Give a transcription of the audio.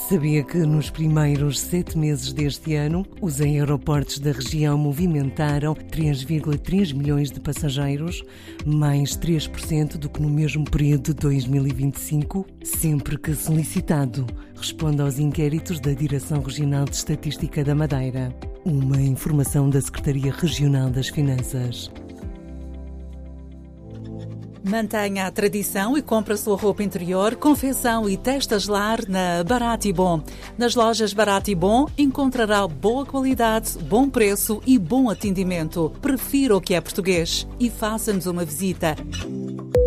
Sabia que nos primeiros 7 meses deste ano, os aeroportos da região movimentaram 3,3 milhões de passageiros, mais 3% do que no mesmo período de 2025? Sempre que solicitado, responde aos inquéritos da Direção Regional de Estatística da Madeira. Uma informação da Secretaria Regional das Finanças. Mantenha a tradição e compre a sua roupa interior, confecção e testas lar na Barato e Bom. Nas lojas Barato e Bom encontrará boa qualidade, bom preço e bom atendimento. Prefira o que é português e faça-nos uma visita.